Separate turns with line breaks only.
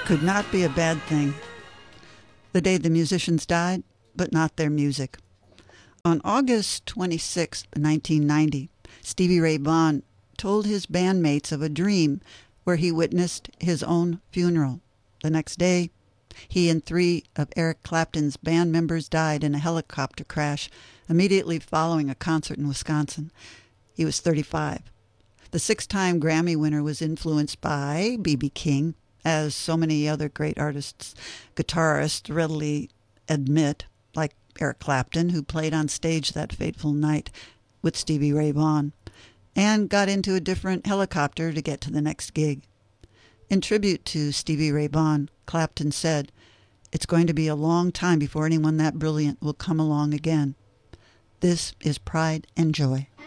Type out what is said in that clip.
could not be a bad thing. The day the musicians died, but not their music. On August 26, 1990, Stevie Ray Vaughan told his bandmates of a dream where he witnessed his own funeral. The next day, he and 3 of Eric Clapton's band members died in a helicopter crash immediately following a concert in Wisconsin. He was 35. The 6-time Grammy winner was influenced by B.B. King, as so many other great artists, guitarists readily admit, like Eric Clapton, who played on stage that fateful night with Stevie Ray Vaughan, and got into a different helicopter to get to the next gig. In tribute to Stevie Ray Vaughan, Clapton said, "It's going to be a long time before anyone that brilliant will come along again. This is pride and joy."